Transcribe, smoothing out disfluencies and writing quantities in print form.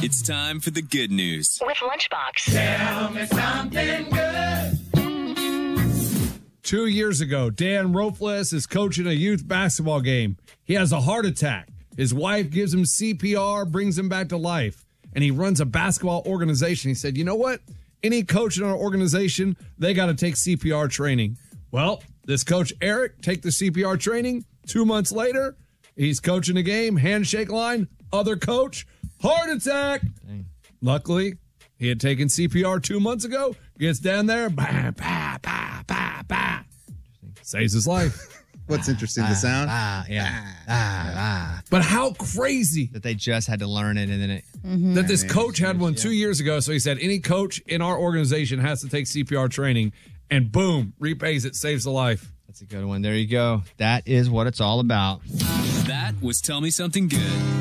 It's time for the good news. With Lunchbox. Tell me something good. 2 years ago, Dan Rofles is coaching a youth basketball game. He has a heart attack. His wife gives him CPR, brings him back to life, and he runs a basketball organization. He said, you know what? Any coach in our organization, they got to take CPR training. Well, this coach, Eric, take the CPR training. 2 months later, he's coaching a game, handshake line, other coach, heart attack. Dang. Luckily, he had taken CPR 2 months ago, gets down there, bah, bah, bah, bah, bah. Saves his life. What's interesting, the sound? But how crazy that they just had to learn it and then it. That this coach had one 2 years ago. So he said any coach in our organization has to take CPR training, and boom, repays it, saves the life. That's a good one. There you go. That is what it's all about. That was Tell Me Something Good.